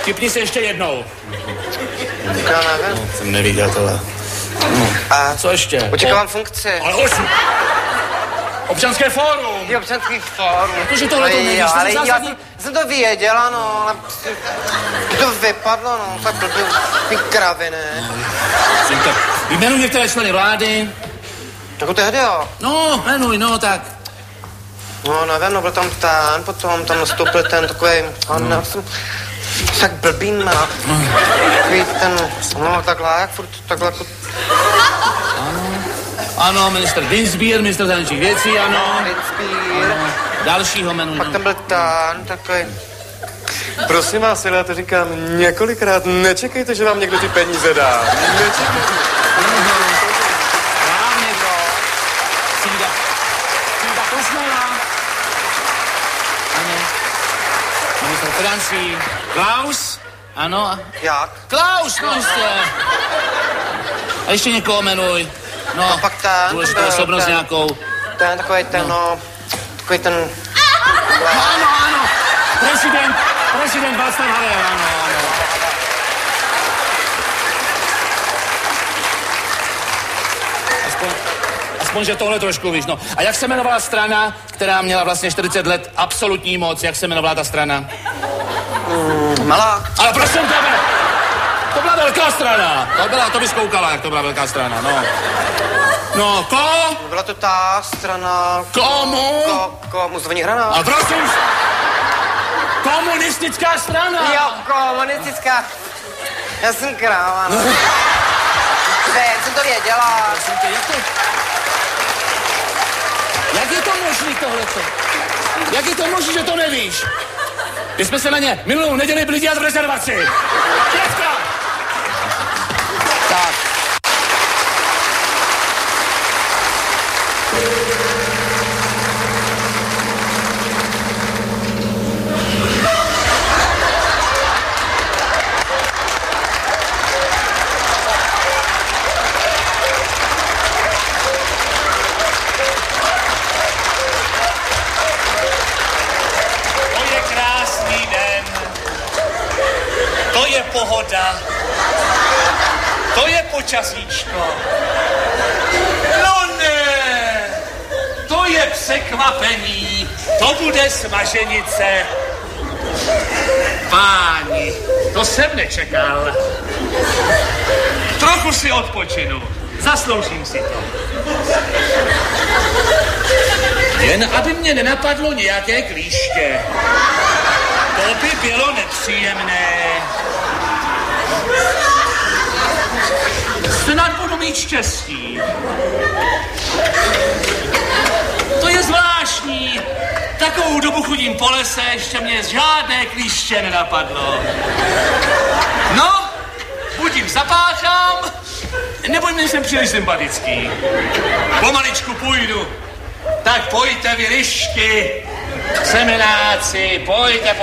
Tipni se ještě jednou. Já nevím. No, jsem neviděl tohle. A co ještě? Očekávám funkci. Ale Občanské fórum. Je občanský fórum. Protože tohle to nevíš, ale já jsem to věděla, no, ale to vypadlo, no, tak blbý, ty kraviny. Jmenuji některé členy vlády. Jako tehdy, jo? No, jmenuj, no, tak. No, nevím, no, byl tam ten, potom tam nastoupil ten takovej, tak blbý má. Takový ten, no, takhle, jak furt, takhle jako... Ano, ministr Dinsbier, ministr zahraničních věcí, ano. Dinsbier. Dalšího jmenuji. Pak tam byl ten, takový... Prosím vás, já to říkám několikrát, nečekejte, že vám někdo ty peníze dá. Nečekejte. Sída Kosmová. Ano. Ministr financí. Klaus. Ano. Jak? Klaus, no jistě. A ještě někoho jmenuj. No, a pak ten... důležitou osobnost nějakou. Ten, takový ten, no, takový ten... Ano. Prezident Václav Havel, ano. Aspoň, že tohle trošku víš, no. A jak se jmenovala strana, která měla vlastně 40 let absolutní moc, jak se jmenovala ta strana? Malá. Ale prosím tebe, to byla velká strana. To bys koukala, jak to byla velká strana, no. No, Byla to ta strana... Komu? Komu zvoní hranát. A prosím, komunistická strana. Jo, komunistická. Já jsem kráva, no. Jsem to věděla. Jak je to možný tohleto? Jak je to možný, že to nevíš? My jsme se na ně minulou neděli byli dělat v rezervaci. Děvka! Tak. Pohoda. To je počasíčko. No ne, to je překvapení. To bude smaženice. Páni, to jsem nečekal. Trochu si odpočinu. Zasloužím si to. Jen aby mě nenapadlo nějaké klíště. To by bylo nepříjemné. Snad budu mít štěstí. To je zvláštní. Takovou dobu chodím po lese, ještě mě žádné klíště nenapadlo. No, buď jim zapáchám, nebo jim jsem příliš sympatický. Pomaličku půjdu. Tak pojďte vy lišky, semenáci, pojďte.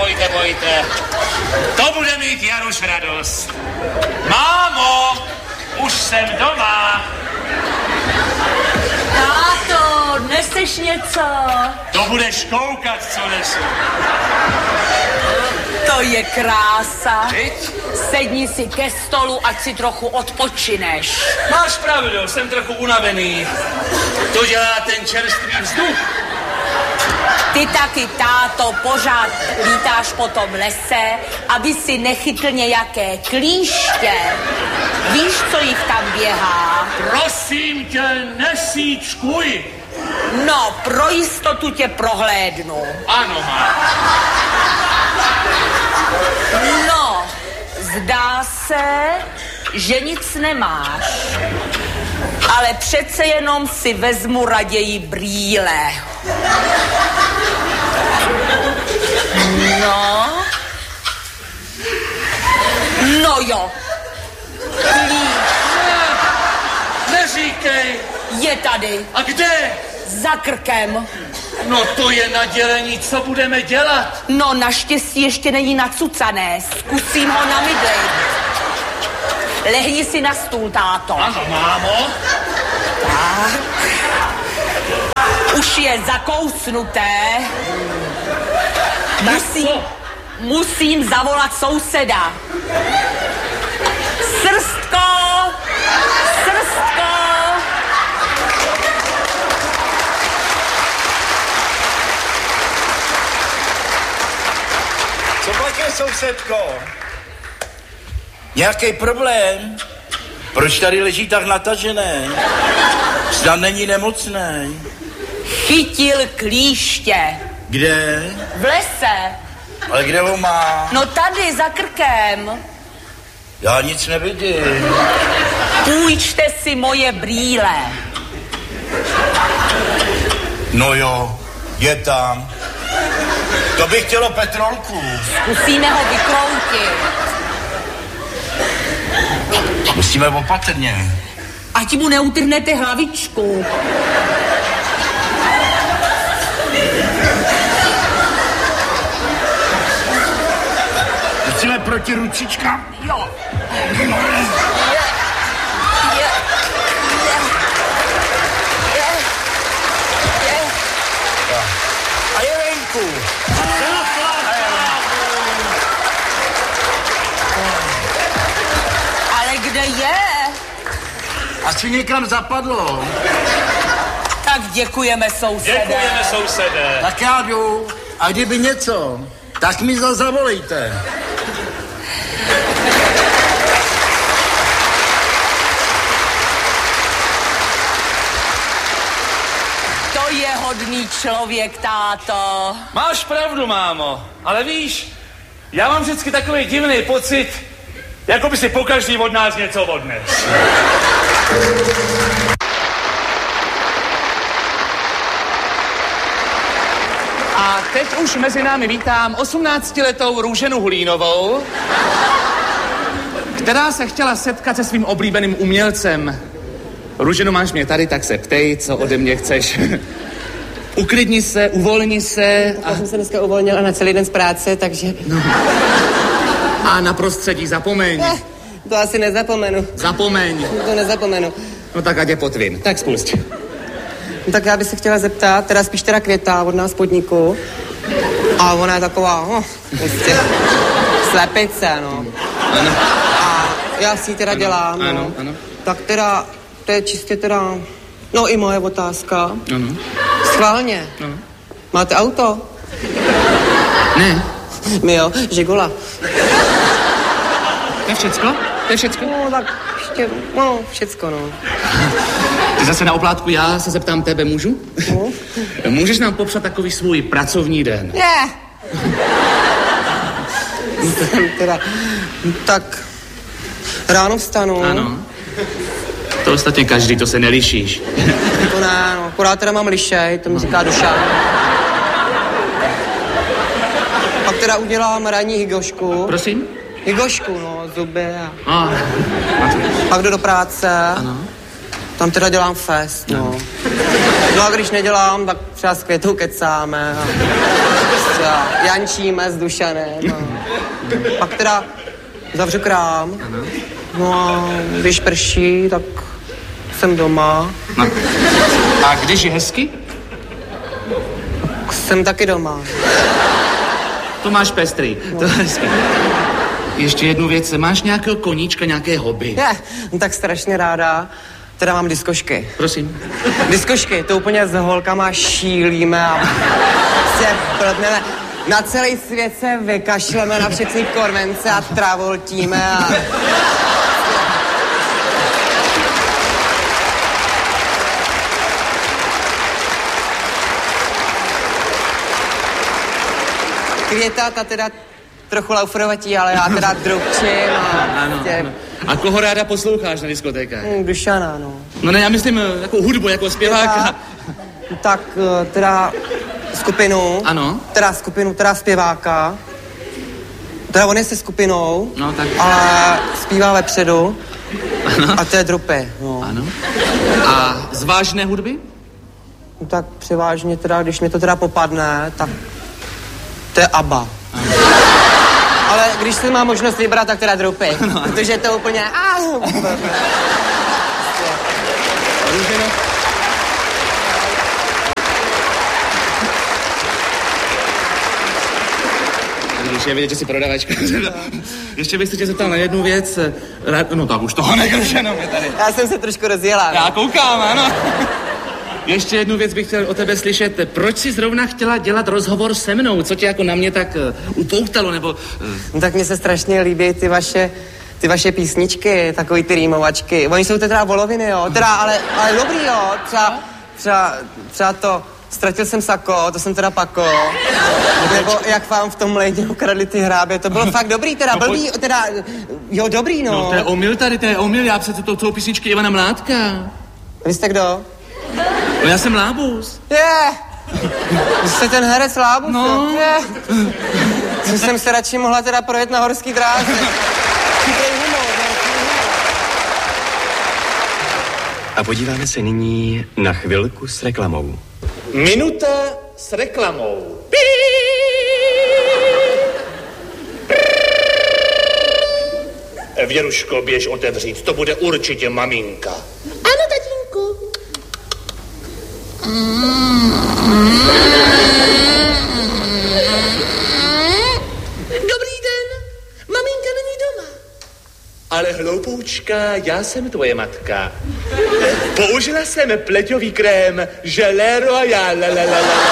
To bude mít Januš radost. Mámo, už jsem doma. Táto, neseš něco? To budeš koukat, co nesu. To je krása. Viď? Sedni si ke stolu, ať si trochu odpočineš. Máš pravdu, jsem trochu unavený. To dělá ten čerstvý vzduch. Ty taky, táto, pořád lítáš po tom lese, aby si nechytl nějaké klíště. Víš, co jich tam běhá? Prosím tě, nesíčkuj. No, pro jistotu tě prohlédnu. Ano, má. No, zdá se, že nic nemáš. Ale přece jenom si vezmu raději brýle. No jo. Neříkej. Je tady. A kde? Za krkem. No to je nadělení, co budeme dělat? No naštěstí ještě není nacucané. Zkusím ho namydlit. Lehni si na stůl, táto. Ano, mámo. Tak. Už je zakousnuté. musím zavolat souseda. Srstko! Srstko! Co plače, sousedko? Nějaký problém? Proč tady leží tak natažené? Snad není nemocný. Chytil klíště. Kde? V lese. Ale kde ho má? No tady, za krkem. Já nic nevidím. Půjčte si moje brýle. No jo, je tam. To by chtělo petrolku. Zkusíme ho vykroutit. Musíme opatrně. Ať mu neutrhnete hlavičku. Musíme proti ručičkám. Jo. A je venku. Ale kde je? Asi někam zapadlo. Tak děkujeme, sousede. Děkujeme, sousede. Tak já jdu. A kdyby něco, tak mi zavolejte. To je hodný člověk, táto. Máš pravdu, mámo, ale víš, já mám vždycky takový divný pocit, jako by si pokaždý od nás něco odnes. A teď už mezi námi vítám 18letou Růženu Hulínovou, která se chtěla setkat se svým oblíbeným umělcem. Růženo, máš mě tady, tak se ptej, co ode mě chceš. Uklidni se, uvolni se. Já jsem se dneska uvolnil na celý den z práce, takže... No. A na prostředí zapomeň. To asi nezapomenu. Zapomeň. To nezapomenu. No tak ať je potvin. Tak spust. No, tak já bych se chtěla zeptat, teda spíš teda Květa od nás podniku. A ona je taková, prostě slepice, no. Ano. A já si ji teda dělám, no. Ano, ano. Tak teda, to je čistě teda, no i moje otázka. Ano. Schválně. Ano. Máte auto? Ne. My jo, Žigula. To je všecko? To je všecko? No tak ještě, no všecko, no. Ty zase na oplátku já se zeptám tebe, můžu? No. Můžeš nám popsat takový svůj pracovní den? Ne. Teda, tak ráno vstanu. Ano. To ostatně každý, to se nelišíš. To ne, no, akorát teda mám lišej, to mi říká Dušan. Pak teda udělám ranní hygošku. Prosím? Hygošku, no, zuby a... A. Pak jdu do práce. Ano. Tam teda dělám fest, no. No a když nedělám, tak třeba s Květou kecáme a třeba jančíme s Dušanem. No. Pak teda zavřu krám. Ano. No a když prší, tak jsem doma. No. A když je hezky? Jsem taky doma. To máš pestrý. No. To je hezky. Ještě jednu věc. Máš nějakého koníčka, nějaké hobby? Je, no tak strašně ráda. Teda mám diskošky. Prosím. Diskošky, to úplně s holkama šílíme a se blbneme. Na celý svět se vykašleme na všechny konvence a travoltíme a... Květa, ta teda trochu lauferovatí, ale já teda drobčím a... Ano, ano. A koho ráda posloucháš na diskotékách? Dušana, no. No ne, já myslím jako hudbu, jako zpěváka. Tak teda skupinu. Ano. Teda zpěváka. Teda on je se skupinou, No, tak. ale zpívá vepředu. Ano. A to je Drupy, no. Ano. A z vážné hudby? No tak převážně teda, když mi to teda popadne, tak to je ABBA. Ano. Ale když se má možnost vybrat, tak teda Drupy. No, protože to úplně... Když je vidět, že jsi prodavačka. Ještě bych se tě zeptal na jednu věc. No tak už toho nekrošeno mě tady. Já jsem se trošku rozjela. Já koukám, ano. Ještě jednu věc bych chtěl o tebe slyšet. Proč jsi zrovna chtěla dělat rozhovor se mnou? Co tě jako na mě tak upoutalo, nebo... No tak mně se strašně líbí ty vaše písničky, takový ty rýmovačky. Oni jsou teda voloviny, jo, teda, ale dobrý, jo. Třeba to, ztratil jsem sako, to jsem teda pako. Nebo jak vám v tom léně ukradli ty hrábě, to bylo fakt dobrý, teda blbý, teda, jo, dobrý, no. No to je omyl tady, to je omyl, já přece to jsou písničky Ivana Mládka. Vy jste kdo? No já jsem Lábus. Vy jste ten herec Lábus, no. Co jsem se radši mohla teda projet na horský dráze. A podíváme se nyní na chvilku s reklamou. Minuta s reklamou. Věruško, běž otevřít, to bude určitě maminka. Ano, tatínku. Dobrý den, maminka není doma. Ale hloupoučka, já jsem tvoje matka. Použila jsem pleťový krém Gelée Royale.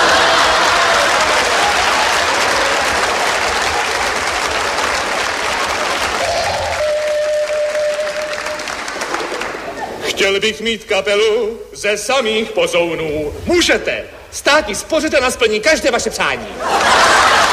Chtěl bych mít kapelu ze samých pozounů. Můžete. Státní spořitel na splní každé vaše přání.